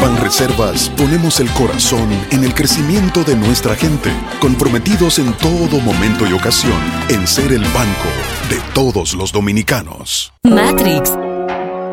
Banreservas ponemos el corazón en el crecimiento de nuestra gente, comprometidos en todo momento y ocasión en ser el banco de todos los dominicanos. Matrix,